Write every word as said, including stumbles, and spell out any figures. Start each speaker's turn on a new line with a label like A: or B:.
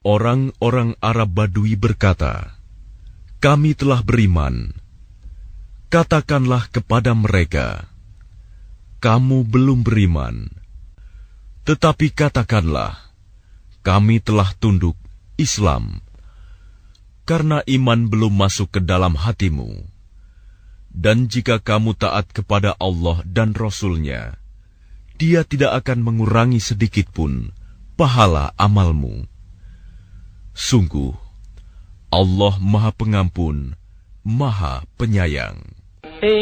A: orang-orang Arab Badui berkata, "Kami telah beriman." Katakanlah kepada mereka, "Kamu belum beriman." Tetapi katakanlah, "Kami telah tunduk Islam," karena iman belum masuk ke dalam hatimu. Dan jika kamu taat kepada Allah dan Rasul-Nya, Dia tidak akan mengurangi sedikitpun pahala amalmu. Sungguh, Allah Maha Pengampun, Maha Penyayang.